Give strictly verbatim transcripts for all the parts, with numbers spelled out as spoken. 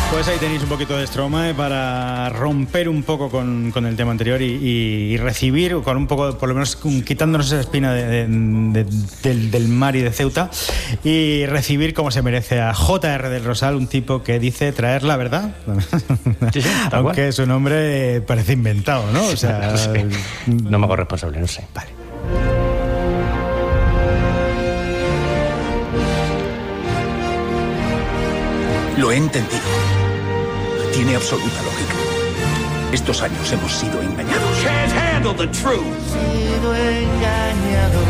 Pues ahí tenéis un poquito de Stromae para romper un poco con, con el tema anterior y, y, y recibir, con un poco, por lo menos quitándonos esa espina de, de, de, del, del mar y de Ceuta, y recibir como se merece a J R del Rosal, un tipo que dice traer la verdad. Sí, sí, aunque cual. Su nombre parece inventado, ¿no? O sea, no, sé. No me hago responsable, no sé. Vale. Lo he entendido. Tiene absoluta lógica. Estos años hemos sido engañados. Can't handle the truth. He sido engañado.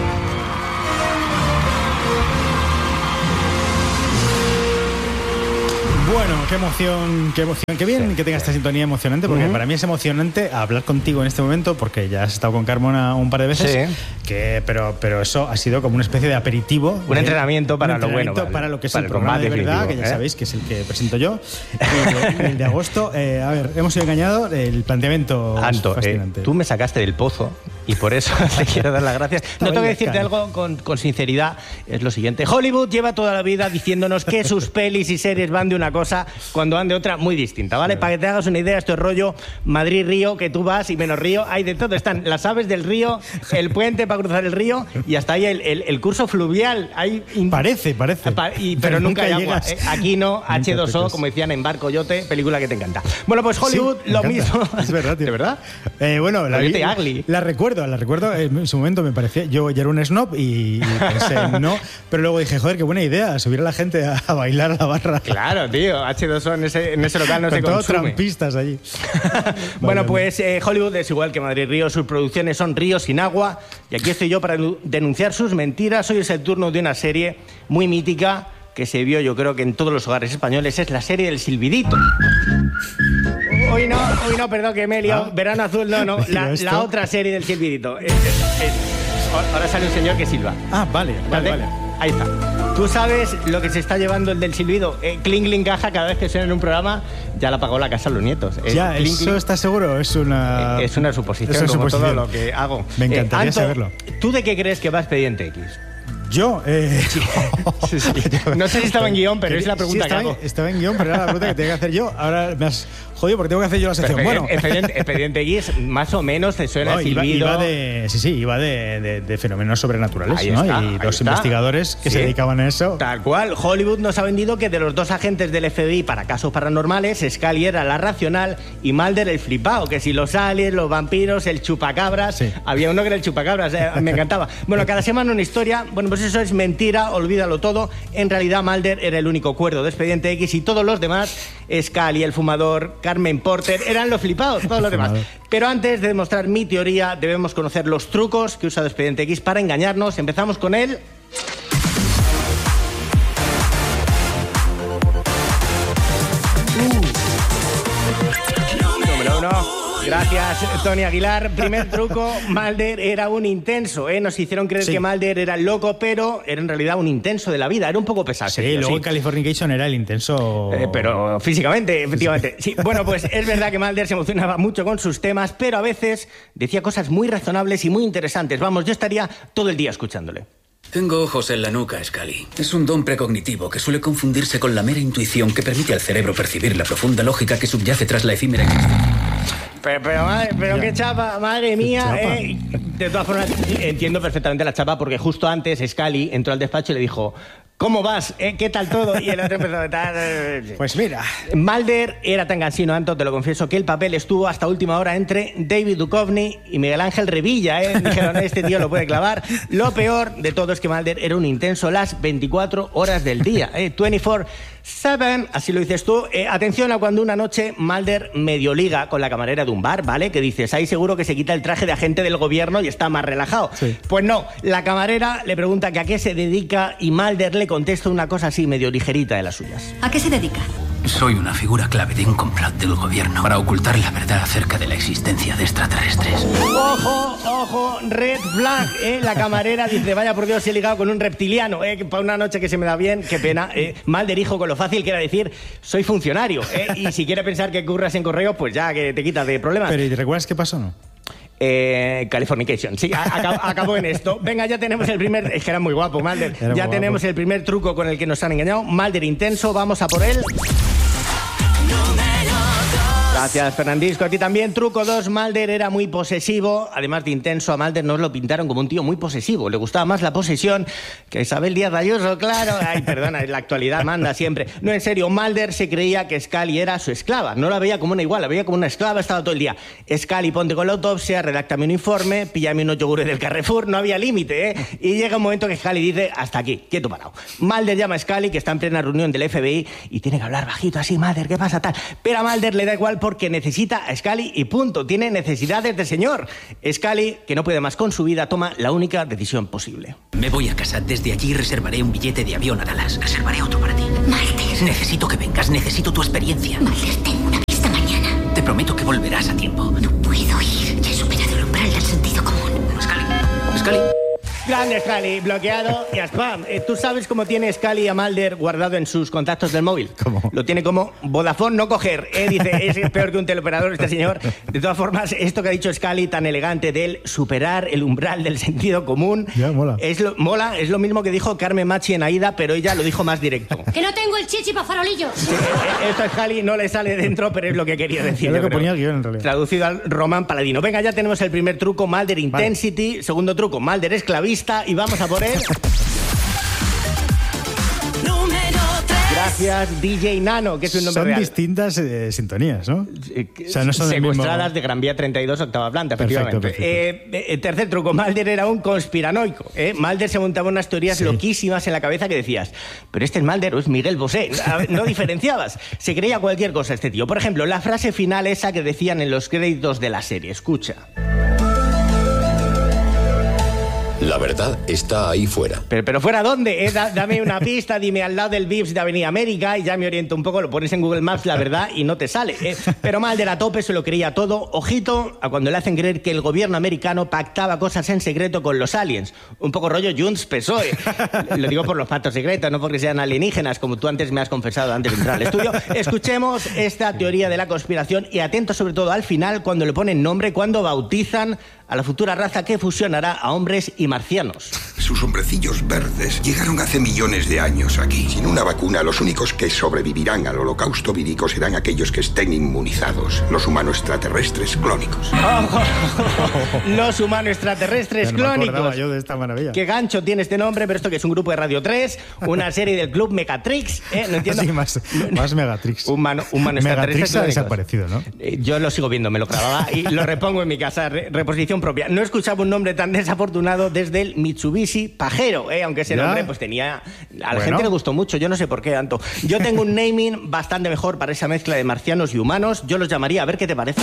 Bueno, qué emoción, qué emoción, qué bien sí, que tenga esta sintonía emocionante, porque uh-huh. para mí es emocionante hablar contigo en este momento, porque ya has estado con Carmona un par de veces, sí. que, pero, pero eso ha sido como una especie de aperitivo. Un de, entrenamiento para un entrenamiento lo bueno. Para lo que es el programa de verdad, que ya ¿eh? sabéis que es el que presento yo, el, el de agosto. Eh, a ver, hemos sido engañados, el planteamiento Anto, es fascinante. Eh, tú me sacaste del pozo y por eso te quiero dar las gracias. No tengo que decirte algo con, con sinceridad, es lo siguiente. Hollywood lleva toda la vida diciéndonos que sus pelis y series van de una cosa cuando van de otra muy distinta, ¿vale? Claro. Para que te hagas una idea, esto es rollo Madrid-Río, que tú vas y menos Río, hay de todo. Están las aves del río, el puente para cruzar el río y hasta ahí el, el, el curso fluvial. Hay in... Parece, parece. Pa y, pero, pero nunca, nunca hay agua. Eh, aquí no, H dos O, como decían en Barco Yote, película que te encanta. Bueno, pues Hollywood, sí, lo mismo. Es verdad, tío. ¿De verdad? Eh, bueno, la, vi, la recuerdo, la recuerdo. En su momento me parecía, yo ya era un snob y, y pensé, no, pero luego dije, joder, qué buena idea, subir a la gente a, a bailar a la barra. Claro, tío, H dos O en ese, en ese local no Con se todo consume. Trampistas allí. Bueno, pues eh, Hollywood es igual que Madrid-Río, sus producciones son ríos sin agua y aquí estoy yo para denunciar sus mentiras. Hoy es el turno de una serie muy mítica que se vio, yo creo que en todos los hogares españoles, es la serie del Silbidito. Hoy no, hoy no, perdón que me he liado. ¿Ah? Verano Azul, no, no, la, la otra serie del Silbidito. Es, es, es. Ahora sale un señor que silba. Ah, vale, vale, vale. Ahí está. ¿Tú sabes lo que se está llevando el del silbido? Eh, cling, cling, caja, cada vez que suena en un programa, ya la pagó la casa a los nietos. Eh, ya, cling, ¿eso cling. ¿Estás seguro? Es una... Eh, es una suposición, es una como suposición. todo lo que hago. Me encantaría eh, Anto, saberlo. ¿Tú de qué crees que va Expediente X? Yo, eh... sí. Sí, sí. No sé si estaba en guión, pero es la pregunta sí, estaba, que hago. Estaba en guión, pero era la pregunta que tenía que hacer yo. Ahora me has jodido porque tengo que hacer yo la sección. Pero, bueno, Expediente, Expediente X, más o menos, te suena no, el silbido. Iba, iba de, sí, sí, iba de, de, de fenómenos sobrenaturales, ahí ¿no? Está, y dos está. investigadores que sí. se dedicaban a eso. Tal cual. Hollywood nos ha vendido que de los dos agentes del F B I para casos paranormales, Scully era la racional y Mulder el flipado, que si los aliens, los vampiros, el chupacabras, sí. había uno que era el chupacabras, eh, me encantaba. Bueno, cada semana una historia, bueno, pues eso es mentira, olvídalo todo. En realidad Mulder era el único cuerdo de Expediente X y todos los demás, Scully, el fumador, Carmen Porter, eran los flipados, todos los demás. Pero antes de demostrar mi teoría, debemos conocer los trucos que usa Expediente X para engañarnos. Empezamos con él. Número uno. Gracias, Tony Aguilar. Primer truco, Mulder era un intenso, ¿eh? Nos hicieron creer sí. que Mulder era loco, pero era en realidad un intenso de la vida, era un poco pesado. Sí, luego sí. en Californication era el intenso... Eh, pero físicamente, efectivamente. Sí, bueno, pues es verdad que Mulder se emocionaba mucho con sus temas, pero a veces decía cosas muy razonables y muy interesantes. Vamos, yo estaría todo el día escuchándole. Tengo ojos en la nuca, Scully. Es un don precognitivo que suele confundirse con la mera intuición que permite al cerebro percibir la profunda lógica que subyace tras la efímera existencia. Pero, pero, madre, pero qué chapa, madre mía. Chapa. Eh. De todas formas, entiendo perfectamente la chapa porque justo antes Scully entró al despacho y le dijo: ¿cómo vas? ¿Eh? ¿Qué tal todo? Y el otro empezó a estar... Pues mira. Mulder era tan cansino, Anto, te lo confieso, que el papel estuvo hasta última hora entre David Duchovny y Miguel Ángel Revilla, ¿eh? Dijeron, este tío lo puede clavar. Lo peor de todo es que Mulder era un intenso las veinticuatro horas del día, ¿eh? veinticuatro siete, así lo dices tú. Eh, atención a cuando una noche Mulder medio liga con la camarera de un bar, ¿vale? Que dices, ahí seguro que se quita el traje de agente del gobierno y está más relajado. Sí. Pues no, la camarera le pregunta que a qué se dedica y Mulder le contesta una cosa así medio ligerita de las suyas. ¿A qué se dedica? Soy una figura clave de un complot del gobierno para ocultar la verdad acerca de la existencia de extraterrestres. ¡Ojo, ojo! Red flag, ¿eh? La camarera dice, vaya por Dios, he ligado con un reptiliano, ¿eh? Para una noche que se me da bien, qué pena. Eh, Mulder dijo con lo fácil que era decir, soy funcionario, ¿eh? Y si quiere pensar que curras en correo, pues ya que te quitas de problemas. Pero ¿y te recuerdas qué pasó, no? Eh, Californication, sí, acabó, acabó en esto. Venga, ya tenemos el primer... Es que era muy guapo, Mulder. Era ya tenemos guapo. El primer truco con el que nos han engañado. Mulder intenso, vamos a por él. Gracias, Fernandisco. A ti también. Truco dos. Mulder era muy posesivo. Además de intenso, a Mulder nos lo pintaron como un tío muy posesivo. Le gustaba más la posesión que a Isabel Díaz Ayuso, claro. Ay, perdona, la actualidad manda siempre. No, en serio, Mulder se creía que Scully era su esclava. No la veía como una igual, la veía como una esclava. Estaba todo el día. Scully, ponte con la autopsia, redáctame un informe, píllame unos yogures del Carrefour. No había límite, ¿eh? Y llega un momento que Scully dice, hasta aquí, quieto parado. Mulder llama a Scully, que está en plena reunión del F B I, y tiene que hablar bajito así, Mulder, ¿qué pasa tal? Pero a Mulder le da igual porque necesita a Scully y punto. Tiene necesidades de señor. Scully, que no puede más con su vida, toma la única decisión posible. Me voy a casa. Desde allí reservaré un billete de avión a Dallas. Reservaré otro para ti. Mulder. Necesito que vengas. Necesito tu experiencia. Mulder, tengo una vista mañana. Te prometo que volverás a tiempo. No puedo ir. Ya he superado el umbral del sentido común. Scully. Scully. Grande Scully, bloqueado y a spam. Eh, ¿Tú sabes cómo tiene Scully a Mulder guardado en sus contactos del móvil? ¿Cómo? Lo tiene como Vodafone no coger. Eh, dice, es peor que un teleoperador este señor. De todas formas, esto que ha dicho Scully tan elegante de él, superar el umbral del sentido común, ya, mola. Es lo, mola, es lo mismo que dijo Carmen Machi en Aida, pero ella lo dijo más directo. Que no tengo el chichi para farolillos. Sí, esto a Scully no le sale dentro, pero es lo que quería decir. Es lo que ponía el guión, en realidad. Traducido al Román Paladino. Venga, ya tenemos el primer truco, Mulder Intensity. Vale. Segundo truco, Mulder esclavista. Y vamos a por él. Gracias, D J Nano, que es un nombre son real. Son distintas eh, sintonías, ¿no? O sea, no son secuestradas mismo... de Gran Vía treinta y dos, octava planta, efectivamente. Perfecto, perfecto. Eh, eh, tercer truco, Mulder era un conspiranoico. ¿eh? Mulder se montaba unas teorías sí. loquísimas en la cabeza que decías, pero este es Mulder o es Miguel Bosé. No diferenciabas. Se creía cualquier cosa este tío. Por ejemplo, la frase final esa que decían en los créditos de la serie. Escucha. La verdad está ahí fuera. Pero, pero ¿fuera dónde? Eh, da, dame una pista, dime al lado del Vips de Avenida América y ya me oriento un poco, lo pones en Google Maps, la verdad, y no te sale. Eh. Pero Mulder a tope se lo creía todo. Ojito a cuando le hacen creer que el gobierno americano pactaba cosas en secreto con los aliens. Un poco rollo Junts P S O E. Lo digo por los pactos secretos, no porque sean alienígenas, como tú antes me has confesado antes de entrar al estudio. Escuchemos esta teoría de la conspiración y atentos sobre todo al final cuando le ponen nombre, cuando bautizan a la futura raza que fusionará a hombres y marcianos. Sus hombrecillos verdes llegaron hace millones de años aquí. Sin una vacuna, los únicos que sobrevivirán al holocausto vírico serán aquellos que estén inmunizados. Los humanos extraterrestres clónicos. Oh, los humanos extraterrestres no clónicos. Me yo de esta maravilla. Qué gancho tiene este nombre, pero esto que es un grupo de Radio tres, una serie del club Megatrix, ¿eh? No entiendo. Sí, más, más Megatrix. Un mano, un mano Megatrix ha desaparecido, ¿no? Yo lo sigo viendo, me lo grababa y lo repongo en mi casa, re reposición propia. No escuchaba un nombre tan desafortunado desde el Mitsubishi Pajero, ¿eh? Aunque ese ¿Ya? nombre pues tenía... A la bueno. gente le gustó mucho, yo no sé por qué tanto. Yo tengo un naming bastante mejor para esa mezcla de marcianos y humanos. Yo los llamaría, a ver qué te parece.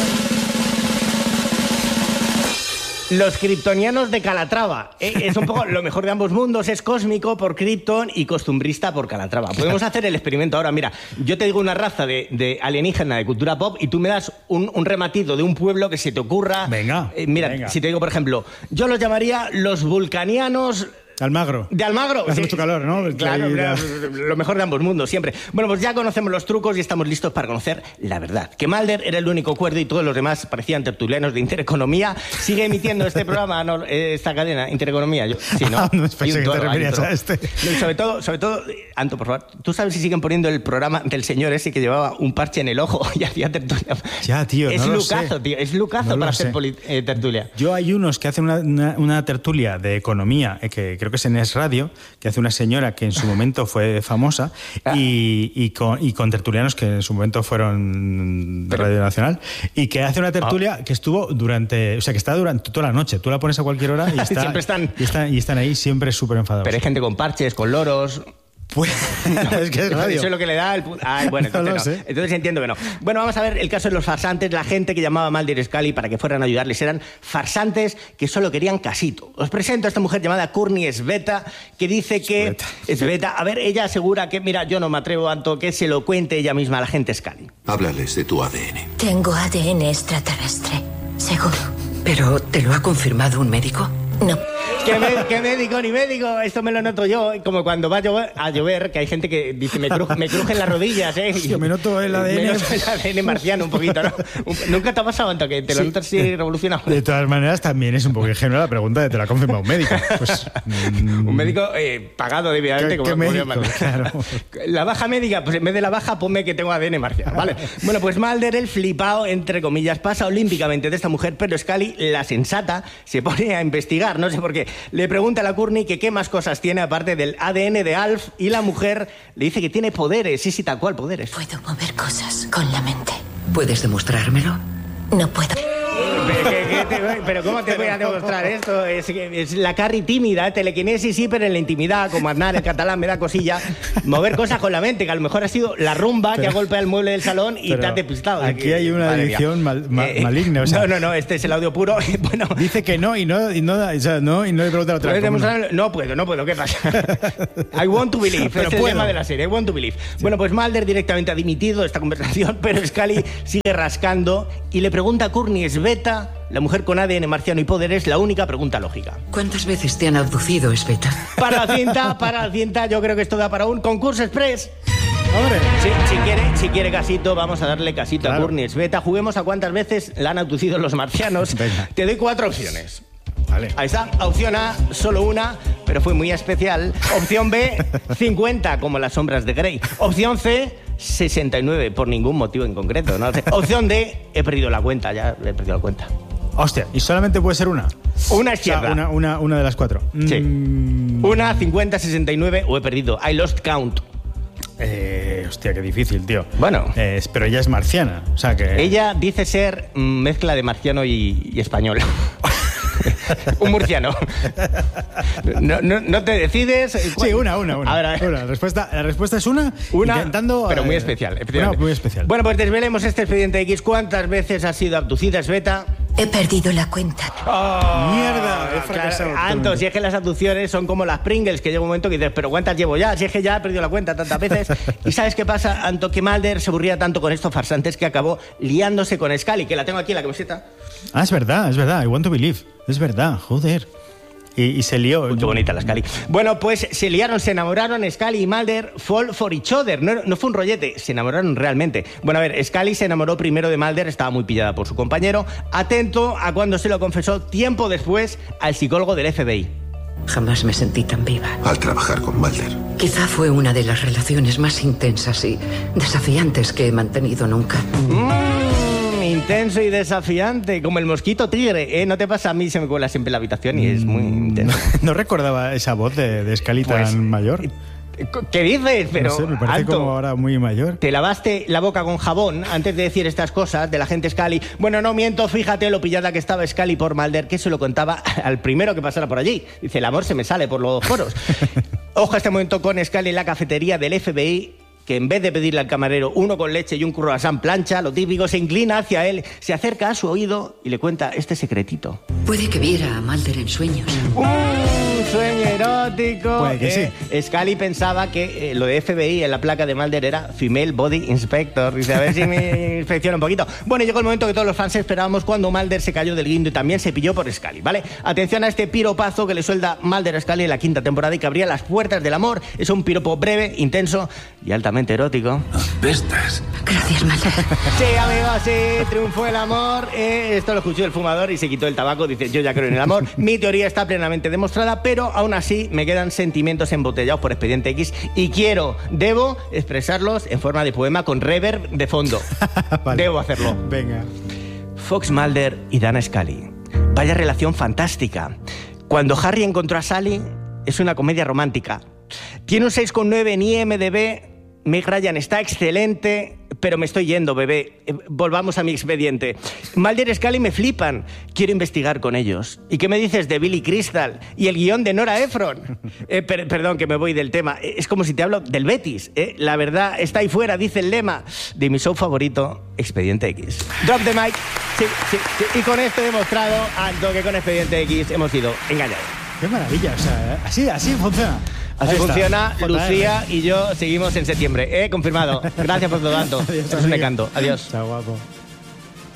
Los kryptonianos de Calatrava. ¿eh? Es un poco lo mejor de ambos mundos. Es cósmico por Krypton y costumbrista por Calatrava. Podemos hacer el experimento ahora. Mira, yo te digo una raza de, de alienígena de cultura pop y tú me das un, un rematito de un pueblo que se te ocurra. Venga. Eh, mira, venga. si te digo, por ejemplo, yo los llamaría los vulcanianos... Almagro. De Almagro. Hace sí. mucho calor, ¿no? Claro, claro, lo mejor de ambos mundos, siempre. Bueno, pues ya conocemos los trucos y estamos listos para conocer la verdad. Que Mulder era el único cuerdo y todos los demás parecían tertulianos de Intereconomía. Sigue emitiendo este programa, no, esta cadena, Intereconomía. Yo, sí, ¿no? No pensé que te referías a este. No, sobre todo, sobre todo, Anto, por favor, ¿tú sabes si siguen poniendo el programa del señor ese que llevaba un parche en el ojo y hacía tertulia? Ya, tío, es no lucazo, lo sé. tío, es lucazo no para hacer eh, tertulia. Yo hay unos que hacen una, una, una tertulia de economía, eh, que creo que es en Es Radio, que hace una señora que en su momento fue famosa y, y, con, y con tertulianos que en su momento fueron de Radio Nacional y que hace una tertulia ah. que estuvo durante, o sea, que está durante toda la noche. Tú la pones a cualquier hora y, está, siempre están. y, están, y están ahí siempre súper enfadados. Pero hay gente con parches, con loros... Pues, es que es radio. Eso es lo que le da el... Ay, bueno, entonces no, no. Entonces entiendo que no. Bueno, vamos a ver el caso de los farsantes. La gente que llamaba a Mulder y Scully para que fueran a ayudarles eran farsantes que solo querían casito. Os presento a esta mujer llamada Courtney Sveta, que dice que... Sveta. A ver, ella asegura que, mira, yo no me atrevo tanto que se lo cuente ella misma a la gente Scully. Háblales de tu A D N. Tengo A D N extraterrestre, seguro. ¿Pero te lo ha confirmado un médico? No. ¿Qué, me, ¿Qué médico ni médico? Esto me lo noto yo. Como cuando va a llover, a llover que hay gente que dice, me, cruj, me crujen las rodillas, ¿eh? Yo me noto el A D N. Me noto el A D N marciano un poquito, ¿no? Nunca te ha pasado, Anto, que te lo Sí. notas así revolucionado. De todas maneras, también es un poco ingenua la pregunta de te la ha confirmado un médico. Pues, mm, Un médico eh, pagado debidamente. ¿Qué- como, qué como médico? yo mando. Claro. La baja médica, pues en vez de la baja, ponme que tengo A D N marciano, ¿vale? Bueno, pues Mulder, el flipado, entre comillas, pasa olímpicamente de esta mujer, pero Scully, la sensata, se pone a investigar, no sé por qué. Le pregunta a la Courtney que qué más cosas tiene aparte del A D N de Alf, y la mujer le dice que tiene poderes, sí, sí, tal cual, poderes. Puedo mover cosas con la mente. ¿Puedes demostrármelo? No puedo. Pero, ¿qué- qué te- pero ¿cómo te voy a demostrar esto? Es, es la Carrie tímida, telequinesis sí, pero en la intimidad, como Aznar, el catalán, me da cosilla. Mover cosas con la mente, que a lo mejor ha sido la rumba que Pero- ha golpeado el mueble del salón y pero te has despistado. aquí hay una Madre mía. edición mal- ma- Eh, maligna, o sea- no, no, no, este es el audio puro. Bueno, dice que no y no, y no, o sea, no, y no le pregunta a la otra. ¿puedes ¿cómo no? demostrarlo? No puedo, no puedo, ¿qué pasa? I want to believe, Pero es el puedo. lema de la serie, I want to believe. Bueno, pues Mulder directamente ha dimitido esta conversación, pero Scully sigue rascando y le pregunta a Courtney, ¿es beta? La mujer con A D N marciano y poderes, la única pregunta lógica. ¿Cuántas veces te han abducido, Sveta? Para la cinta, para la cinta, yo creo que esto da para un concurso express. Hombre. Sí, si quiere, si quiere casito, vamos a darle casito Claro. a Courtney Sveta. Juguemos a cuántas veces la han abducido los marcianos. Venga. Te doy cuatro opciones. Vale. Ahí está. Opción A, solo una, pero fue muy especial. Opción B, cincuenta, como las sombras de Grey. Opción C, sesenta y nueve, por ningún motivo en concreto. ¿no? Opción D, he perdido la cuenta, ya he perdido la cuenta. Hostia, y solamente puede ser una. Una O es sea, cierta. una, una, una de las cuatro. Sí. Mm, Una, cincuenta, sesenta y nueve o he perdido. I lost count. eh, hostia, qué difícil, tío. Bueno. Eh, pero ella es marciana. O sea que. Ella dice ser mm, mezcla de marciano y, y español. Un murciano. No, no, no te decides. Sí, una, una, una. A ver, a ver. Una. La, respuesta, la respuesta es una. Una, intentando, pero muy eh, especial. Una efectivamente. muy especial. Bueno, pues desvelemos este expediente X. ¿Cuántas veces ha sido abducida Sveta? He perdido la cuenta. Mierda, he fracasado. Claro, Anto, si es que las abducciones son como las Pringles, que llega un momento que dices, pero ¿cuántas llevo ya? Si es que ya he perdido la cuenta tantas veces. ¿Y sabes qué pasa, Anto? Que Mulder se aburría tanto con estos farsantes que acabó liándose con Scully, que la tengo aquí en la camiseta. Ah, es verdad, es verdad. I want to believe. Es verdad, joder. Y, y se lió. Uy, qué bonita la Scully. Bueno, pues se liaron, se enamoraron, Scully y Mulder fall for each other. No, no fue un rollete, se enamoraron realmente. Bueno, a ver, Scully se enamoró primero de Mulder, estaba muy pillada por su compañero. Atento a cuando se lo confesó tiempo después al psicólogo del F B I. Jamás me sentí tan viva. Al trabajar con Mulder. Quizá fue una de las relaciones más intensas y desafiantes que he mantenido nunca. Mm, intenso y desafiante, como el mosquito tigre. ¿Eh? ¿No te pasa? A mí se me cuela siempre en la habitación y es muy intenso. No recordaba esa voz de, de Scully Pues, tan mayor. ¿Qué dices? Pero, no sé, me parece Anto, como ahora muy mayor. ¿te lavaste la boca con jabón antes de decir estas cosas de la gente Scully? Bueno, no miento, fíjate lo pillada que estaba Scully por Mulder, que se lo contaba al primero que pasara por allí. Dice, el amor se me sale por los poros. Ojo a este momento con Scully en la cafetería del F B I, que en vez de pedirle al camarero uno con leche y un croissant plancha, lo típico, se inclina hacia él, se acerca a su oído y le cuenta este secretito. Puede que viera a Mulder en sueños. Un sueño erótico. Puede que Eh, Scully pensaba que eh, lo de F B I en la placa de Mulder era Female Body Inspector. Dice, a ver si me inspecciona un poquito. Bueno, llegó el momento que todos los fans esperábamos cuando Mulder se cayó del guindo y también se pilló por Scully, ¿vale? Atención a este piropazo que le suelda Mulder a Scully en la quinta temporada y que abría las puertas del amor. Es un piropo breve, intenso y altamente erótico. Apestas. Gracias, Mulder. Sí, amigos, sí, triunfó el amor. Eh, esto lo escuchó el fumador y se quitó el tabaco. Dice, yo ya creo en el amor. Mi teoría está plenamente demostrada, pero aún así me quedan sentimientos embotellados por Expediente X y quiero, debo expresarlos en forma de poema con reverb de fondo. Vale. Debo hacerlo. Venga. Fox Mulder y Dana Scully. Vaya relación fantástica. Cuando Harry encontró a Sally, es una comedia romántica. Tiene un seis coma nueve en I M D B. Meg Ryan está excelente, pero me estoy yendo, bebé. Eh, volvamos a mi expediente. Mulder y Scully me flipan. Quiero investigar con ellos. ¿Y qué me dices de Billy Crystal? Y el guión de Nora Ephron. Eh, per- perdón, que me voy del tema. Eh, Es como si te hablo del Betis. Eh. La verdad está ahí fuera, dice el lema de mi show favorito, Expediente X. Drop the mic. Sí, sí, sí. Y con esto he demostrado, Anto, que con Expediente X hemos sido engañados. Qué maravilla. O sea, así, así funciona. Así Ahí está. funciona. J R. Lucía y yo seguimos en septiembre. ¿Eh? Confirmado. Gracias por todo, Anto. Adiós, Es un amigo. encanto. Adiós. Chao, guapo.